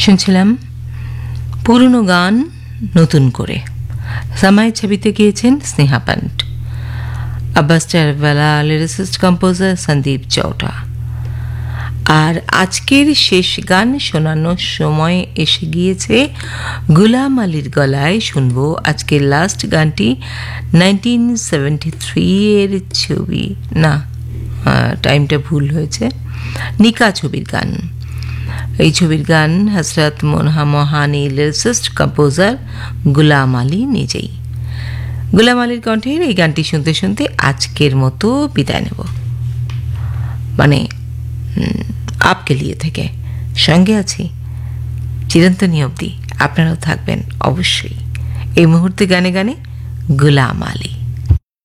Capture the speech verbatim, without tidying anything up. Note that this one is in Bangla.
শুনছিলাম পুরনো গান নতুন করে। সময় ছবিতে গিয়েছেন Sneha punt, Abbas চারওয়ালা, lyricist composer Sandeep চৌটা। আর আজকের শেষ গান শোনানোর সময় এসে গিয়েছে। গুলাম আলীর গলায় শুনবো আজকের লাস্ট গানটি। নাইনটিন সেভেন্টি থ্রি এর ছবি, না টাইমটা ভুল হয়েছে, নিকা ছবির গান। এই ছবির গান হজরত মোহানি, লিরিসিস্ট কম্পোজার গুলাম আলী নিজেই। গুলাম আলীর কণ্ঠের এই গানটি শুনতে শুনতে আজকের মতো বিদায় নেব, মানে আপকে লিয়ে থেকে। সঙ্গে আছি চিরন্তনী অবধি, আপনারাও থাকবেন অবশ্যই। এই মুহূর্তে গানে গানে গুলাম আলী।